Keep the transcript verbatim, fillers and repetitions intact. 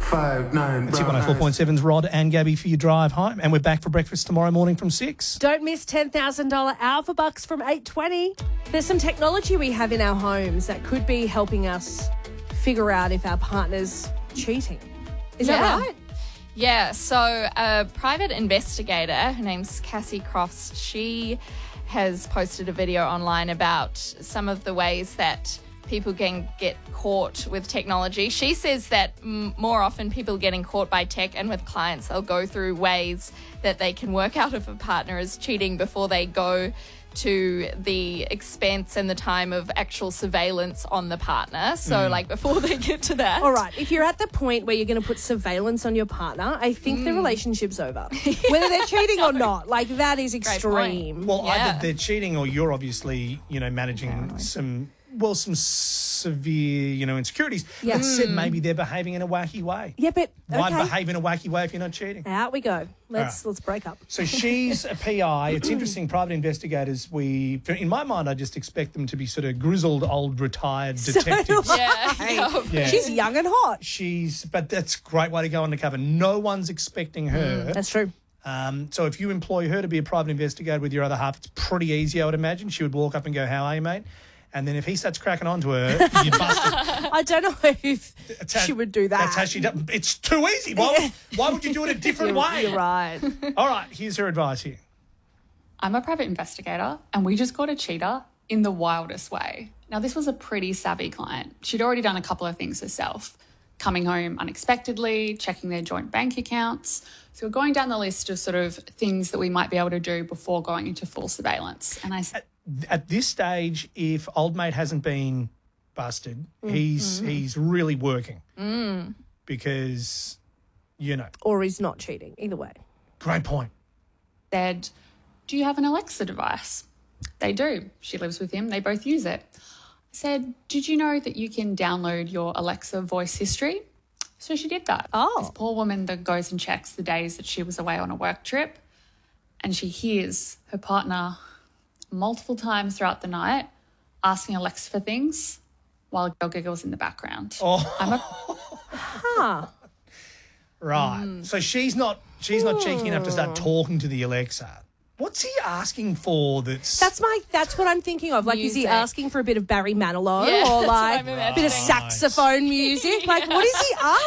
Five, nine, It's one oh four point seven's Rod and Gabby for your drive home. And we're back for breakfast tomorrow morning from six. Don't miss ten thousand dollars Alpha Bucks from eight twenty. There's some technology we have in our homes that could be helping us figure out if our partner's cheating. Is Yeah. that right? Yeah, so a private investigator, her name's Cassie Crofts, she has posted a video online about some of the ways that people can get caught with technology. She says that m- more often people getting caught by tech, and with clients, they'll go through ways that they can work out if a partner is cheating before they go to the expense and the time of actual surveillance on the partner. So, mm. like, before they get to that. All right, if you're at the point where you're going to put surveillance on your partner, I think mm. the relationship's over. Whether they're cheating or not, like, that is extreme. Well, yeah. either they're cheating or you're obviously, you know, managing Apparently. some... Well, some severe, you know, insecurities. Yeah. But said Mm. maybe they're behaving in a wacky way. Yeah, but Why okay. behave in a wacky way if you're not cheating? Out we go. Let's right. let's break up. So she's a P I. It's interesting. Private investigators. We, in my mind, I just expect them to be sort of grizzled, old, retired detectives. So Yeah. Yeah. She's young and hot. She's, but that's a great way to go undercover. No one's expecting her. Mm, that's true. Um, so if you employ her to be a private investigator with your other half, it's pretty easy, I would imagine. She would walk up and go, "How are you, mate?" And then if he starts cracking onto her, you're busted. I don't know if how, she would do that. That's how she does. It's too easy. Why would, why would you do it a different you're, way? You're right. All right, here's her advice here. I'm a private investigator, and we just caught a cheater in the wildest way. Now, this was a pretty savvy client. She'd already done a couple of things herself, coming home unexpectedly, checking their joint bank accounts. So we're going down the list of sort of things that we might be able to do before going into full surveillance. And I At, at this stage, if old mate hasn't been busted, mm. he's mm. he's really working mm. because, you know. Or he's not cheating, either way. Great point. said, "Do you have an Alexa device?" They do. She lives with him. They both use it. I said, "Did you know that you can download your Alexa voice history?" So she did that. Oh. This poor woman that goes and checks the days that she was away on a work trip, and she hears her partner multiple times throughout the night asking Alexa for things while girl giggles in the background. Oh. I'm a Huh. Right. Mm. So she's not she's not cheeky enough to start talking to the Alexa. What's he asking for that's... That's my. That's what I'm thinking of. Like, music. Is he asking for a bit of Barry Manilow Yeah, or that's like what I'm a bit of imagining. saxophone music? Like, what is he asking?